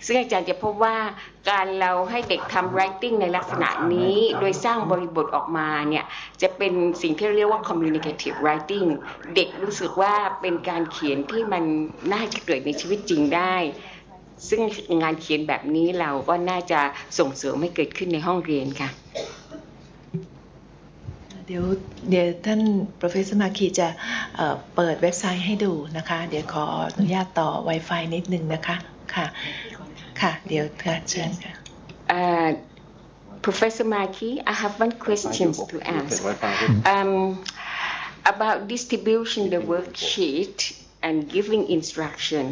ซึ่งอาจารย์จะพบว่าการเราให้เด็กทำ writing ในลักษณะนี้โดยสร้างบริบทออกมาเนี่ยจะเป็นสิ่งที่เรียกว่า communicative writing เด็กรู้สึกว่าเป็นการเขียนที่มันน่าจะเกิดในชีวิตจริงได้ซึ่งงานเขียนแบบนี้เราก็น่าจะส่งเสริมให้เกิดขึ้นในห้องเรียนค่ะเดี๋ยวท่าน Professor Maki จะเปิดเว็บไซต์ให้ดูนะคะเดี๋ยวขออนุญาตต่อ Wi-Fi นิดนึงนะคะค่ะเดี๋ยวเชิญค่ะ Professor Maki, I have one question to ask about distribution the worksheet and giving instruction.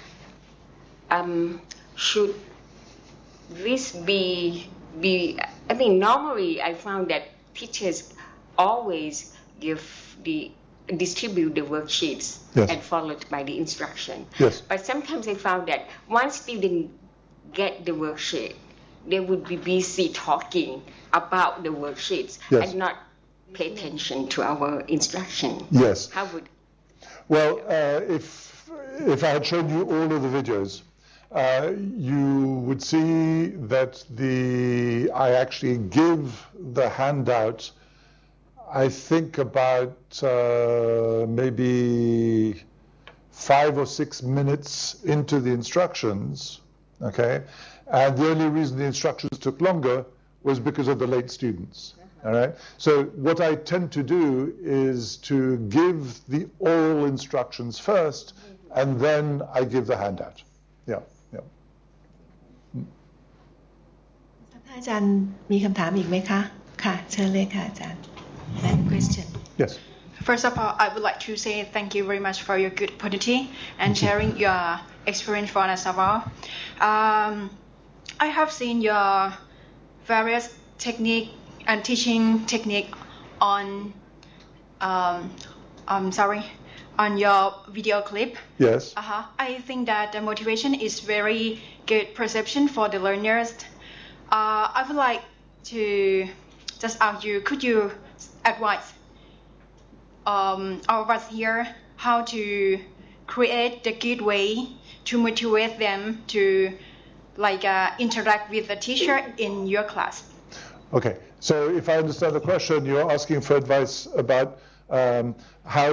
Should this be I mean normally I found that teachers always distribute the worksheets and followed by the instruction. Yes. But sometimes I found that once students get the worksheet, they would be busy talking about the worksheets and not pay attention to our instruction. Yes. How would? Well, if I had shown you all of the videos, you would see that I actually give the handout, I think about maybe 5 or 6 minutes into the instructions, okay? And the only reason the instructions took longer was because of the late students, all right? So what I tend to do is to give the oral instructions first, and then I give the handout. Yeah. อาจารย์มีคำถามอีกไหมคะค่ะเชิญเลยค่ะอาจารย์ question Yes. First of all, I would like to say thank you very much for your good opportunity and sharing your experience for us all. I have seen your various technique and teaching technique on on your video clip. Yes. I think that the motivation is very good perception for the learners. I would like to just ask you, could you advise all of us here how to create the good way to motivate them to interact with the teacher in your class? Okay, so if I understand the question, you're asking for advice about how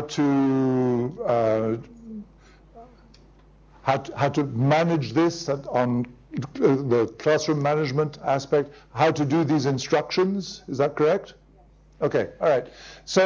to manage this on the classroom management aspect, how to do these instructions, is that correct? Okay, all right. So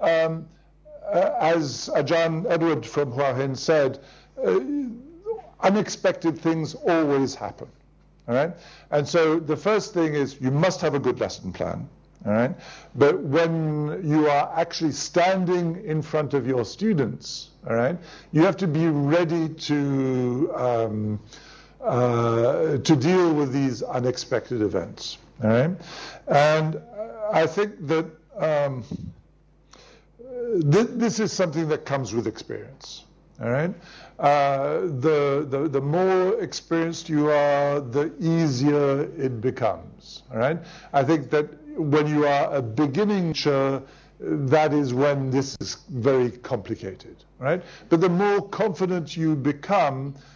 as Ajahn Edward from Hua Hin said, unexpected things always happen, all right? And so the first thing is you must have a good lesson plan, all right? But when you are actually standing in front of your students, all right, you have to be ready to deal with these unexpected events, all right? And I think that this is something that comes with experience, all right? The more experienced you are, the easier it becomes, all right? I think that when you are a beginning teacher, that is when this is very complicated, right? But the more confident you become,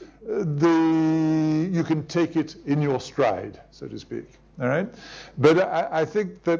you can take it in your stride, so to speak, all right? But I think that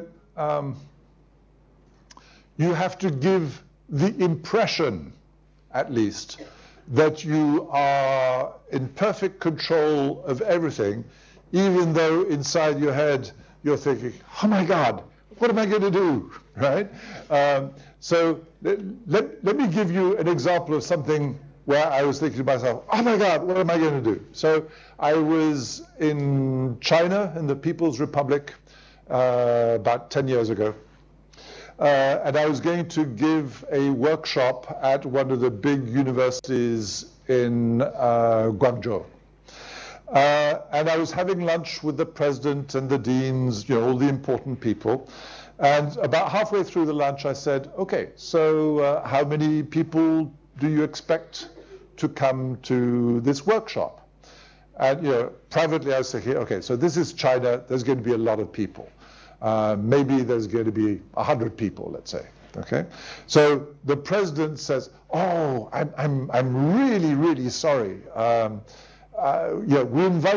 you have to give the impression, at least, that you are in perfect control of everything, even though inside your head you're thinking, oh my God, what am I going to do, right? So let me give you an example of something where I was thinking to myself, oh my God, what am I going to do? So I was in China, in the People's Republic, about 10 years ago. And I was going to give a workshop at one of the big universities in Guangzhou. And I was having lunch with the president and the deans, all the important people. And about halfway through the lunch, I said, okay, so how many people do you expect to come to this workshop? And privately I was thinking, okay, so this is China, there's going to be a lot of people. Maybe there's going to be 100 people, let's say. Okay, so the president says, "Oh, I'm really, really sorry. We invite